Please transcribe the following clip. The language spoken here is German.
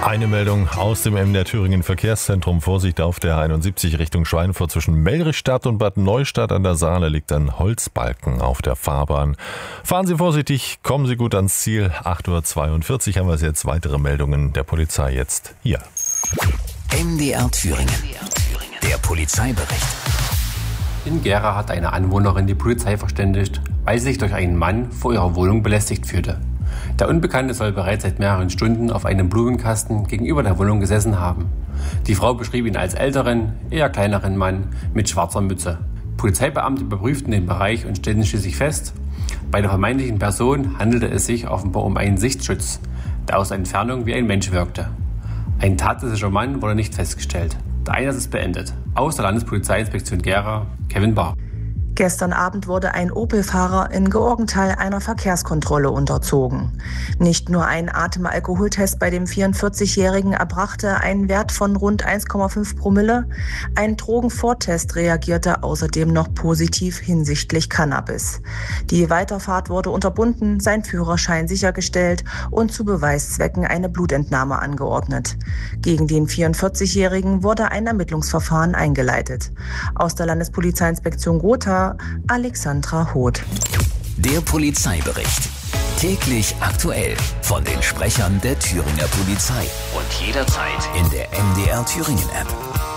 Eine Meldung aus dem MDR Thüringen Verkehrszentrum. Vorsicht auf der 71 Richtung Schweinfurt zwischen Melrichstadt und Bad Neustadt an der Saale liegt ein Holzbalken auf der Fahrbahn. Fahren Sie vorsichtig, kommen Sie gut ans Ziel. 8:42 Uhr haben wir jetzt. Weitere Meldungen der Polizei jetzt hier. MDR Thüringen. Der Polizeibericht. In Gera hat eine Anwohnerin die Polizei verständigt, weil sie sich durch einen Mann vor ihrer Wohnung belästigt fühlte. Der Unbekannte soll bereits seit mehreren Stunden auf einem Blumenkasten gegenüber der Wohnung gesessen haben. Die Frau beschrieb ihn als älteren, eher kleineren Mann mit schwarzer Mütze. Polizeibeamte überprüften den Bereich und stellten schließlich fest, bei der vermeintlichen Person handelte es sich offenbar um einen Sichtschutz, der aus Entfernung wie ein Mensch wirkte. Ein tatsicherer Mann wurde nicht festgestellt. Der Einsatz ist beendet. Aus der Landespolizeiinspektion Gera, Kevin Barr. Gestern Abend wurde ein Opel-Fahrer in Georgenthal einer Verkehrskontrolle unterzogen. Nicht nur ein Atemalkoholtest bei dem 44-Jährigen erbrachte einen Wert von rund 1,5 Promille. Ein Drogenvortest reagierte außerdem noch positiv hinsichtlich Cannabis. Die Weiterfahrt wurde unterbunden, sein Führerschein sichergestellt und zu Beweiszwecken eine Blutentnahme angeordnet. Gegen den 44-Jährigen wurde ein Ermittlungsverfahren eingeleitet. Aus der Landespolizeiinspektion Gotha Alexandra Hoth. Der Polizeibericht. Täglich aktuell von den Sprechern der Thüringer Polizei. Und jederzeit in der MDR Thüringen App.